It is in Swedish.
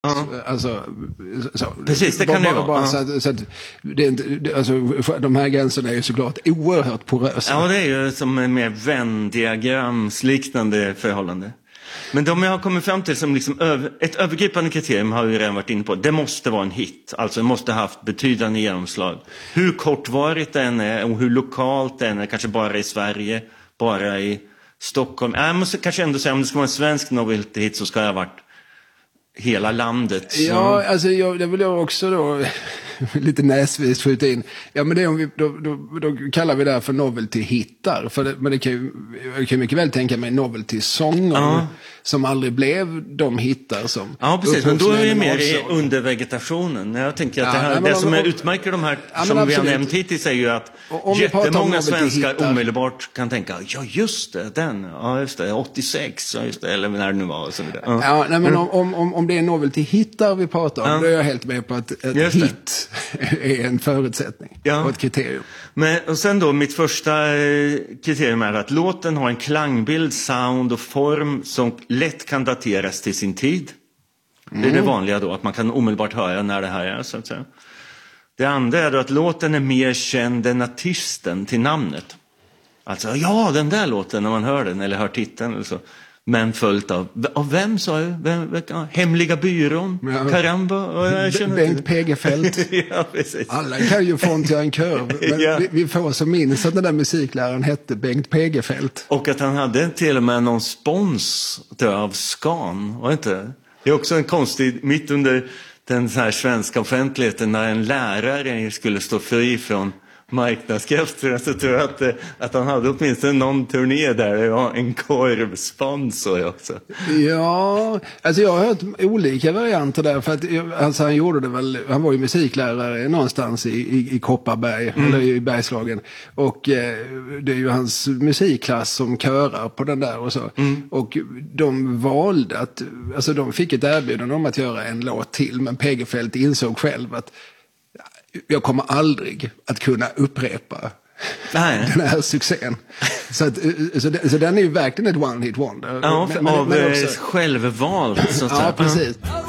Alltså, så. Precis, det kan det vara. Bara så att det är inte, alltså, de här gränserna är ju såklart oerhört porösa. Ja, det är ju som en mer Venn-diagramsliknande förhållande. Men de jag har kommit fram till som liksom ett övergripande kriterium har vi redan varit inne på. Det måste vara en hit. Alltså det måste ha haft betydande genomslag. Hur kortvarigt den är och hur lokalt den är. Kanske bara i Sverige, bara i Stockholm. Jag måste kanske ändå säga om det ska vara en svensk novelty hit så ska det ha varit hela landet. Så. Ja, alltså det vill jag också då lite näsvis skjuta in. Ja, men det är om vi, då kallar vi det här för novelty-hittar. Men det kan ju mycket väl tänka mig novelty-sånger som aldrig blev de hittar som... Ja, precis. Men då är vi mer i undervegetationen. Jag tänker att det som utmärker de här som vi har nämnt hittills är ju att jättemånga svenskar omedelbart kan tänka, ja just det, den, ja just det, 86, ja just det, eller när det nu var och så vidare. Ja, nej, men om det är novelty-hittar vi pratar om, då är jag helt med på att ett hit är en förutsättning och ett kriterium. Men, och sen då, mitt första kriterium är att låten har en klangbild, sound och form som lätt kan dateras till sin tid. Det är det vanliga då, att man kan omedelbart höra när det här är, så att säga. Det andra är då att låten är mer känd än artisten till namnet. Alltså, ja, den där låten när man hör den eller hör titeln eller så. Men följt av vem sa jag? Hemliga byrån? Ja. Karamba? Bengt Pegefelt. Ja, precis. Alla kan ju fronta en kör. Men vi får så minst att den där musikläraren hette Bengt Pegefelt. Och att han hade till och med någon spons av Scan. Var inte? Det är också en konstig, mitt under den så här svenska offentligheten när en lärare skulle stå fri från marknadskrafter, så tror jag att han hade åtminstone någon turné där det var en korvsponsor också. Ja, alltså jag har hört olika varianter där, för att alltså han gjorde det väl, han var ju musiklärare någonstans i Kopparberg eller i Bergslagen, och det är ju hans musikklass som körar på den där och så. Och de valde att, alltså de fick ett erbjudande om att göra en låt till, men Pegefelt insåg själv att jag kommer aldrig att kunna upprepa den här succén. Så den är ju verkligen ett one-hit wonder. Ja, men också självvalt. Så ja, precis.